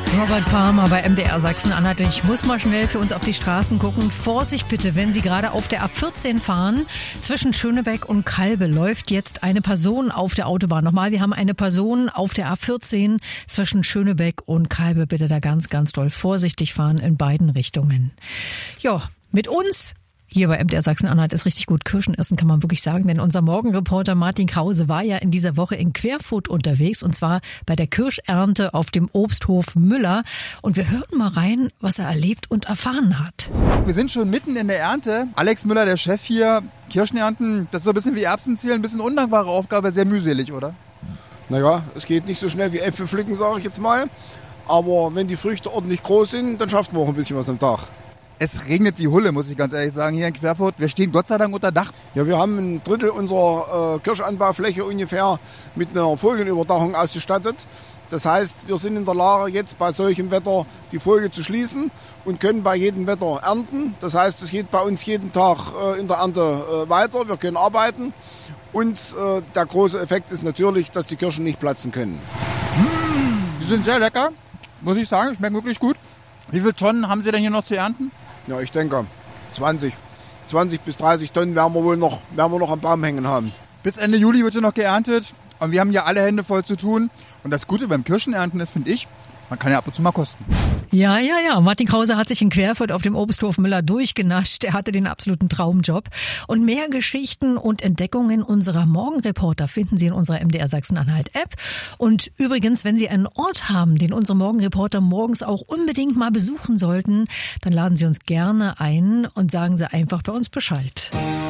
Robert Palmer bei MDR Sachsen-Anhalt. Ich muss mal schnell für uns auf die Straßen gucken. Vorsicht bitte, wenn Sie gerade auf der A14 fahren. Zwischen Schönebeck und Kalbe läuft jetzt eine Person auf der Autobahn. Nochmal, wir haben eine Person auf der A14 zwischen Schönebeck und Kalbe. Bitte da ganz, ganz doll vorsichtig fahren in beiden Richtungen. Ja, mit uns hier bei MDR Sachsen-Anhalt ist richtig gut Kirschen essen, kann man wirklich sagen. Denn unser Morgenreporter Martin Krause war ja in dieser Woche in Querfurt unterwegs. Und zwar bei der Kirschernte auf dem Obsthof Müller. Und wir hören mal rein, was er erlebt und erfahren hat. Wir sind schon mitten in der Ernte. Alex Müller, der Chef hier. Kirschenernten, das ist so ein bisschen wie Erbsenzählen. Ein bisschen undankbare Aufgabe, sehr mühselig, oder? Naja, es geht nicht so schnell wie Äpfel pflücken, sage ich jetzt mal. Aber wenn die Früchte ordentlich groß sind, dann schafft man auch ein bisschen was am Tag. Es regnet wie Hulle, muss ich ganz ehrlich sagen, hier in Querfurt. Wir stehen Gott sei Dank unter Dach. Ja, wir haben ein Drittel unserer Kirschanbaufläche ungefähr mit einer Folienüberdachung ausgestattet. Das heißt, wir sind in der Lage, jetzt bei solchem Wetter die Folie zu schließen und können bei jedem Wetter ernten. Das heißt, es geht bei uns jeden Tag in der Ernte weiter. Wir können arbeiten. Und der große Effekt ist natürlich, dass die Kirschen nicht platzen können. Die sind sehr lecker, muss ich sagen. Schmecken wirklich gut. Wie viele Tonnen haben Sie denn hier noch zu ernten? Ja, ich denke 20 bis 30 Tonnen werden wir noch am Baum hängen haben. Bis Ende Juli wird ja noch geerntet und wir haben ja alle Hände voll zu tun. Und das Gute beim Kirschenernten ist, finde ich, man kann ja ab und zu mal kosten. Ja. Martin Krause hat sich in Querfurt auf dem Obsthof Müller durchgenascht. Er hatte den absoluten Traumjob. Und mehr Geschichten und Entdeckungen unserer Morgenreporter finden Sie in unserer MDR Sachsen-Anhalt-App. Und übrigens, wenn Sie einen Ort haben, den unsere Morgenreporter morgens auch unbedingt mal besuchen sollten, dann laden Sie uns gerne ein und sagen Sie einfach bei uns Bescheid.